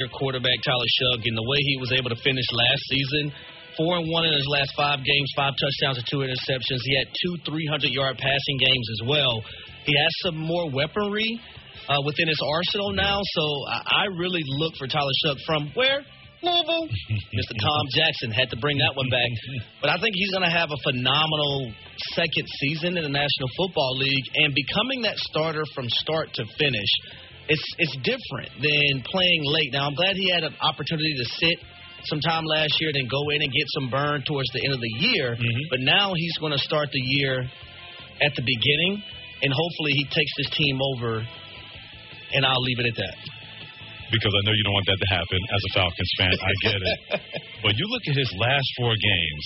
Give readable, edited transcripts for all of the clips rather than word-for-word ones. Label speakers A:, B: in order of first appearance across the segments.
A: quarterback, Tyler Shough, and the way he was able to finish last season, 4-1 in his last 5 games, 5 touchdowns and 2 interceptions. He had 2 300-yard passing games as well. He has some more weaponry within his arsenal now, so I really look for Tyler Shough from where? Louisville. Mr. Tom Jackson had to bring that one back. But I think he's going to have a phenomenal second season in the National Football League, and becoming that starter from start to finish, it's different than playing late. Now, I'm glad he had an opportunity to sit sometime last year, then go in and get some burn towards the end of the year. But now he's going to start the year at the beginning, and hopefully he takes this team over, and I'll leave it at that.
B: Because I know you don't want that to happen as a Falcons fan. I get it. But you look at his last 4 games,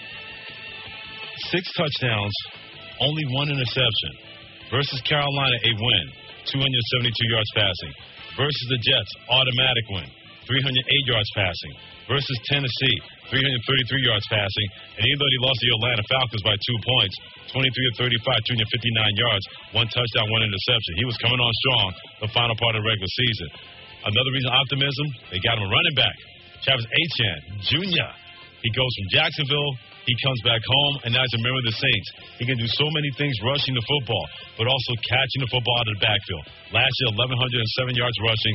B: 6 touchdowns, only 1 interception. Versus Carolina, a win, 272 yards passing. Versus the Jets, automatic win, 308 yards passing. Versus Tennessee, 333 yards passing. And even though he lost to the Atlanta Falcons by 2 points, 23-35, 259 yards, 1 touchdown, 1 interception. He was coming on strong the final part of the regular season. Another reason optimism, they got him a running back, Travis Etienne Jr. He goes from Jacksonville, he comes back home, and now he's a member of the Saints. He can do so many things rushing the football, but also catching the football out of the backfield. Last year, 1,107 yards rushing,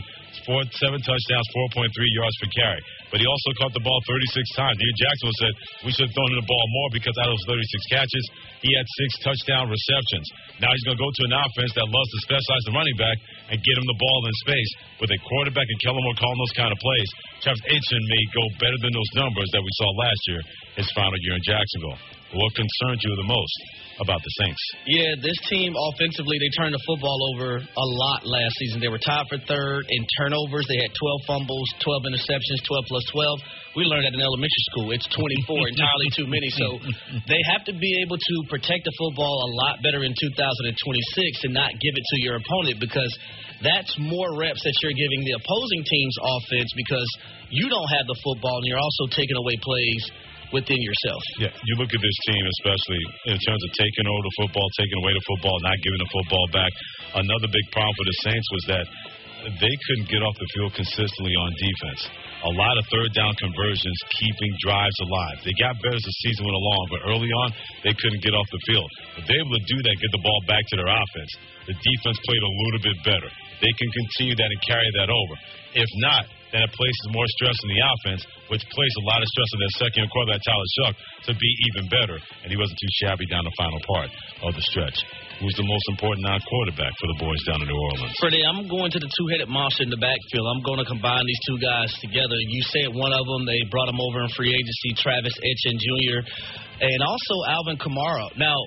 B: 7 touchdowns, 4.3 yards per carry. But he also caught the ball 36 times. Ian Jackson said we should have thrown him the ball more because out of those 36 catches, he had 6 touchdown receptions. Now he's going to go to an offense that loves to specialize the running back and get him the ball in space. With a quarterback and Kellen Moore calling those kind of plays, Travis Etienne may go better than those numbers that we saw last year, his final year in Jacksonville. What concerns you the most about the Saints?
A: Yeah, this team offensively, they turned the football over a lot last season. They were tied for 3rd in turnovers. They had 12 fumbles, 12 interceptions, 12 plus 12. We learned that in elementary school. It's 24, entirely too many. So they have to be able to protect the football a lot better in 2026 and not give it to your opponent, because that's more reps that you're giving the opposing team's offense, because you don't have the football and you're also taking away plays within yourself.
B: Yeah, you look at this team, especially in terms of taking over the football, taking away the football, not giving the football back. Another big problem for the Saints was that they couldn't get off the field consistently on defense. A lot of third down conversions, keeping drives alive. They got better as the season went along, but early on, they couldn't get off the field. If they're able to do that, get the ball back to their offense, the defense played a little bit better. They can continue that and carry that over. If not, then it places more stress on the offense, which places a lot of stress on their second quarterback, Tyler Shough, to be even better. And he wasn't too shabby down the final part of the stretch. Who's the most important non-quarterback for the boys down in New Orleans?
A: Freddie, I'm going to the two-headed monster in the backfield. I'm going to combine these 2 guys together. You said one of them, they brought him over in free agency, Travis Etienne Jr., and also Alvin Kamara. Now,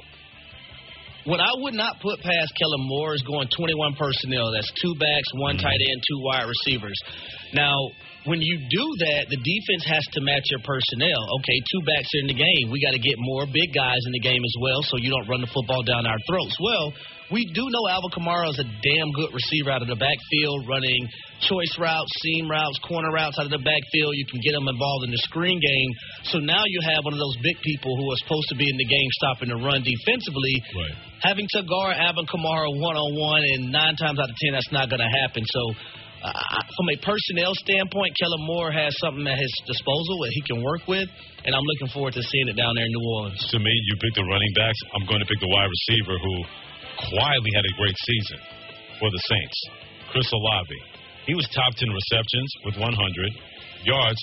A: what I would not put past Kellen Moore is going 21 personnel. That's 2 backs, 1 tight end, 2 wide receivers. Now, when you do that, the defense has to match your personnel. Okay, 2 backs are in the game. We got to get more big guys in the game as well so you don't run the football down our throats. Well, we do know Alvin Kamara is a damn good receiver out of the backfield, running choice routes, seam routes, corner routes out of the backfield. You can get him involved in the screen game. So now you have one of those big people who are supposed to be in the game stopping the run defensively.
B: Right.
A: Having to guard Alvin Kamara one-on-one, and 9 times out of 10, that's not going to happen. So from a personnel standpoint, Kellen Moore has something at his disposal that he can work with, and I'm looking forward to seeing it down there in New Orleans.
B: To me, you pick the running backs. I'm going to pick the wide receiver who quietly had a great season for the Saints, Chris Olave. He was top 10 receptions with 100, yards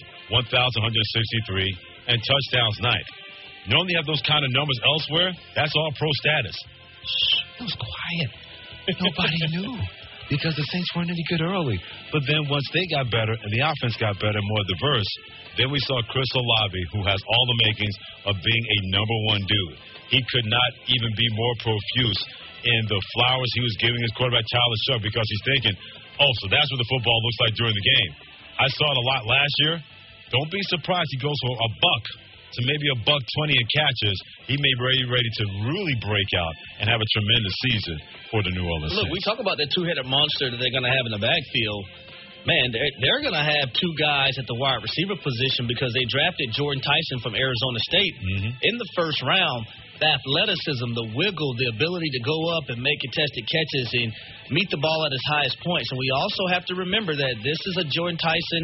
B: 1,163, and touchdowns 9. You normally have those kind of numbers elsewhere. That's all pro status. It was quiet. Nobody knew because the Saints weren't any good early. But then once they got better and the offense got better and more diverse, then we saw Chris Olave, who has all the makings of being a number 1 dude. He could not even be more profuse in the flowers he was giving his quarterback, Tyler Shough, because he's thinking, oh, so that's what the football looks like during the game. I saw it a lot last year. Don't be surprised he goes for a buck to maybe $120 in catches. He may be ready to really break out and have a tremendous season for the New Orleans Saints.
A: Look, we talk about that 2-headed monster that they're going to have in the backfield. Man, they're going to have 2 guys at the wide receiver position because they drafted Jordan Tyson from Arizona State in the first round. The athleticism, the wiggle, the ability to go up and make contested catches and meet the ball at its highest points. And we also have to remember that this is a Jordan Tyson